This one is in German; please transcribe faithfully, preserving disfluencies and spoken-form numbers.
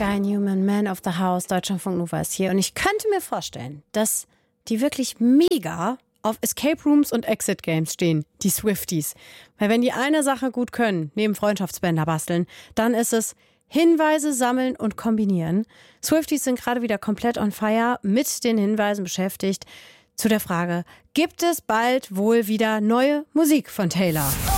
Sky Newman, Man of the House, Deutschlandfunk Nova ist hier. Und ich könnte mir vorstellen, dass die wirklich mega auf Escape Rooms und Exit Games stehen, die Swifties. Weil wenn die eine Sache gut können, neben Freundschaftsbänder basteln, dann ist es Hinweise sammeln und kombinieren. Swifties sind gerade wieder komplett on fire mit den Hinweisen beschäftigt. Zu der Frage, gibt es bald wohl wieder neue Musik von Taylor?